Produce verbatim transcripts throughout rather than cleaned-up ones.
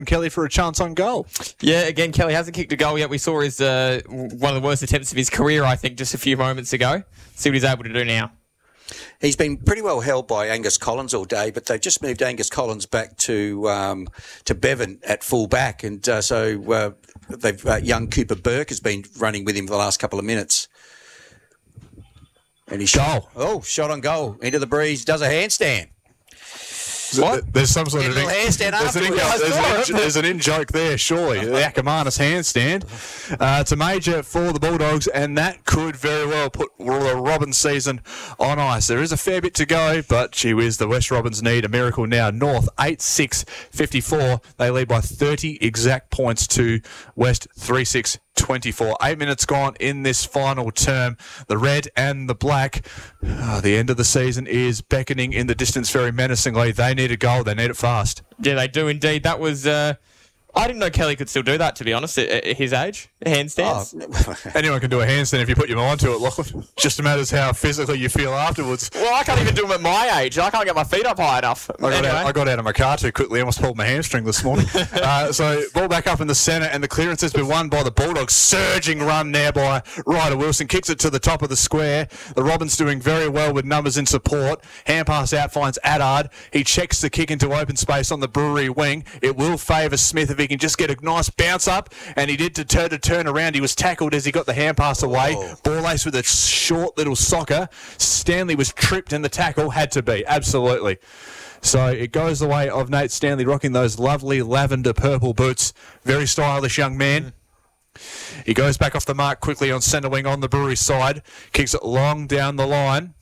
Kelly for a chance on goal. Yeah, again, Kelly hasn't kicked a goal yet. We saw his uh, one of the worst attempts of his career, I think, just a few moments ago. See what he's able to do now. He's been pretty well held by Angus Collins all day, but they've just moved Angus Collins back to um, to Bevan at full back, and uh, so uh, they've uh, young Cooper Burke has been running with him for the last couple of minutes. And he shot. Oh, shot on goal into the breeze. Does a handstand. What? There's some sort Get of a little handstand there's, an in, afterwards. there's, an in, there's an in joke there, surely. The Ackermanis handstand. Uh, it's a major for the Bulldogs, and that could very well put the Robins season on ice. There is a fair bit to go, but gee whiz, the West Robins need a miracle now. North eight six fifty-four. They lead by thirty exact points to West three six twenty-four. Eight minutes gone in this final term. The red and the black. Oh, the end of the season is beckoning in the distance very menacingly. They need a goal. They need it fast. Yeah, they do indeed. That was... Uh, I didn't know Kelly could still do that, to be honest, at at his age. Handstands. Oh. Anyone can do a handstand if you put your mind to it, Lachlan. Just matters how physically you feel afterwards. Well, I can't even do them at my age. I can't get my feet up high enough. I got, Anyway. out, I got out of my car too quickly. I almost pulled my hamstring this morning. uh, so, ball back up in the centre, and the clearance has been won by the Bulldogs. Surging run now by Ryder Wilson. Kicks it to the top of the square. The Robins doing very well with numbers in support. Hand pass out finds Addard. He checks the kick into open space on the Brewery wing. It will favour Smith if he can just get a nice bounce up, and he did to turn to turn around. He was tackled as he got the hand pass away. Oh. Ball ace with a short little soccer. Stanley was tripped, and the tackle had to be. Absolutely. So it goes the way of Nate Stanley, rocking those lovely lavender purple boots. Very stylish young man. He goes back off the mark quickly on centre wing on the Brewery side. Kicks it long down the line.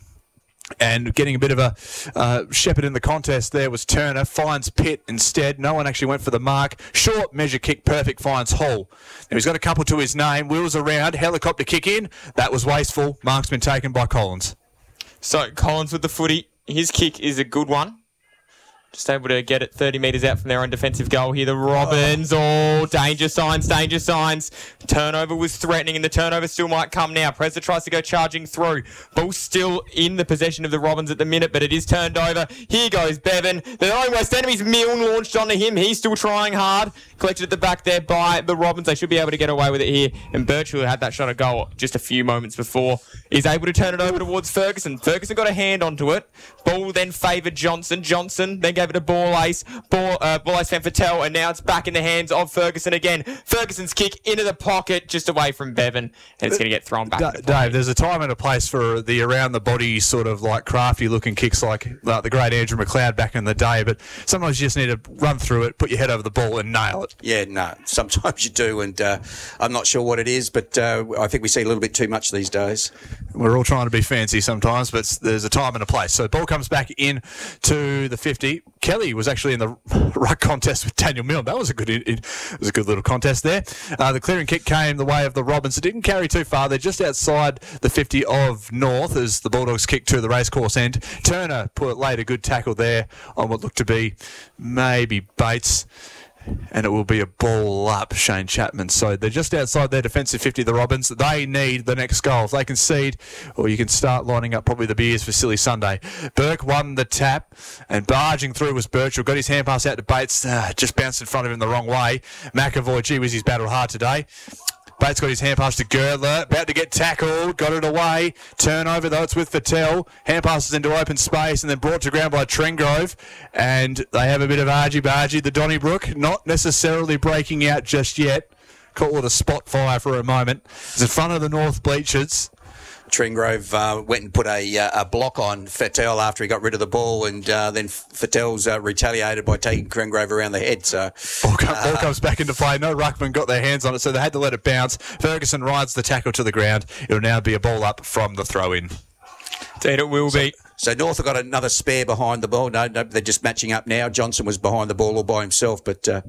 And getting a bit of a uh, shepherd in the contest there was Turner. Finds Pitt instead. No one actually went for the mark. Short measure kick, perfect, finds Hall. Now he's got a couple to his name. Wheels around. Helicopter kick in. That was wasteful. Mark's been taken by Collins. So, Collins with the footy. His kick is a good one. Just able to get it thirty metres out from their own defensive goal here. The Robins, oh, danger signs, danger signs. Turnover was threatening, and the turnover still might come now. Preza tries to go charging through. Ball still in the possession of the Robins at the minute, but it is turned over. Here goes Bevan. The only West enemy's Milne launched onto him. He's still trying hard. Collected at the back there by the Robins. They should be able to get away with it here. And Birchall had that shot at goal just a few moments before. Is able to turn it over towards Ferguson. Ferguson got a hand onto it. Ball then favoured Johnson. Johnson then gave it a ball ace. Ball, uh, ball ace fan Fattel, and now it's back in the hands of Ferguson again. Ferguson's kick into the pocket, just away from Bevan, and it's going to get thrown back. D- Dave, there's a time and a place for the around-the-body sort of like crafty-looking kicks like, like the great Andrew McLeod back in the day, but sometimes you just need to run through it, put your head over the ball and nail it. Yeah, no, sometimes you do, and uh, I'm not sure what it is, but uh, I think we see a little bit too much these days. We're all trying to be fancy sometimes, but there's a time and a place. So ball comes back in to the fifty. Kelly was actually in the ruck contest with Daniel Milne. That was a good, it was a good little contest there. Uh, the clearing kick came the way of the Robins. It didn't carry too far. They're just outside the fifty of North as the Bulldogs kick to the racecourse end. Turner put laid a good tackle there on what looked to be maybe Bates. And it will be a ball up, Shane Chapman. So they're just outside their defensive fifty, the Robins. They need the next goal. If they concede, or you can start lining up probably the beers for Silly Sunday. Burke won the tap, and barging through was Birchall. Got his hand pass out to Bates, uh, just bounced in front of him the wrong way. McAvoy, gee whiz, he's battled hard today. Bates got his hand pass to Girdler, about to get tackled, got it away. Turnover, though, it's with Fattel. Hand passes into open space and then brought to ground by Trengrove. And they have a bit of argy-bargy. The Donnybrook not necessarily breaking out just yet. Call it a spot fire for a moment. It's in front of the North bleachers. Trengrove uh, went and put a, uh, a block on Fattel after he got rid of the ball, and uh, then Fattel's uh, retaliated by taking Trengrove around the head. So ball, come, uh, ball comes back into play. No ruckman got their hands on it, so they had to let it bounce. Ferguson rides the tackle to the ground. It'll now be a ball up from the throw-in. Indeed, it will so, be. So North have got another spare behind the ball. No, no, they're just matching up now. Johnson was behind the ball all by himself, but uh,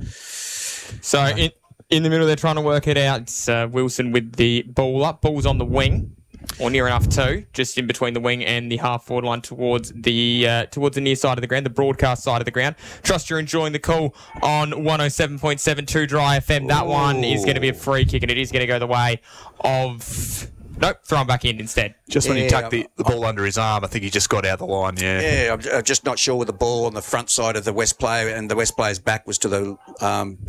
so uh, in in the middle, they're trying to work it out. It's uh, Wilson with the ball up. Ball's on the wing. Or near enough too, just in between the wing and the half forward line towards the uh, towards the near side of the ground, the broadcast side of the ground. Trust you're enjoying the call on one oh seven point seven two Dry F M. That Ooh. One is going to be a free kick, and it is going to go the way of Nope, throw him back in instead. Just when he Yeah, tucked the, the ball under his arm, I think he just got out the line, yeah. Yeah, I'm, I'm just not sure with the ball on the front side of the West player, and the West player's back was to the um,